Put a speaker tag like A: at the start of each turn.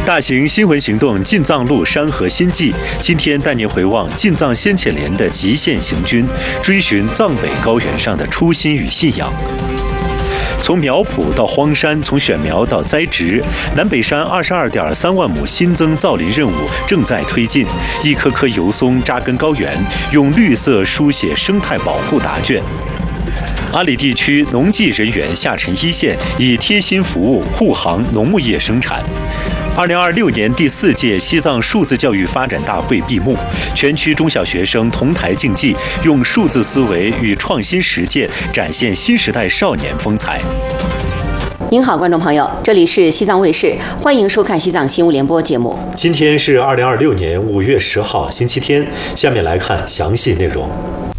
A: 大型新闻行动进藏路山河新纪，今天带您回望进藏先遣连的极限行军，追寻藏北高原上的初心与信仰。从苗圃到荒山，从选苗到栽植，南北山22.3万亩新增造林任务正在推进。一棵棵油松扎根高原，用绿色书写生态保护答卷。阿里地区农技人员下沉一线，以贴心服务护航农牧业生产。2026年第4届西藏数字教育发展大会闭幕，全区中小学生同台竞技，用数字思维与创新实践展现新时代少年风采。
B: 您好，观众朋友，这里是西藏卫视，欢迎收看西藏新闻联播节目。
A: 今天是2026年5月10号，星期天。下面来看详细内容。